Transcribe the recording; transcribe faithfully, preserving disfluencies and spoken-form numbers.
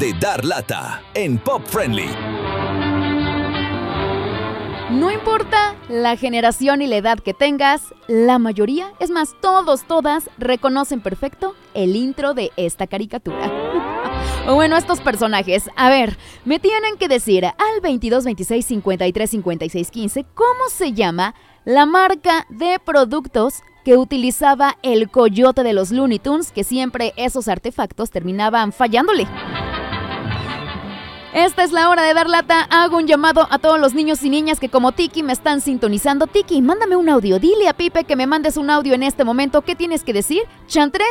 de Dar Lata en Pop Friendly. No importa la generación y la edad que tengas, la mayoría, es más, todos, todas, reconocen perfecto el intro de esta caricatura. O bueno, estos personajes. A ver, me tienen que decir al veintidós veintiséis cincuenta y tres cincuenta y seis quince cómo se llama la marca de productos que utilizaba el coyote de los Looney Tunes, que siempre esos artefactos terminaban fallándole. Esta es la hora de Dar Lata. Hago un llamado a todos los niños y niñas que como Tiki me están sintonizando. Tiki, mándame un audio. Dile a Pipe que me mandes un audio en este momento. ¿Qué tienes que decir? Chantres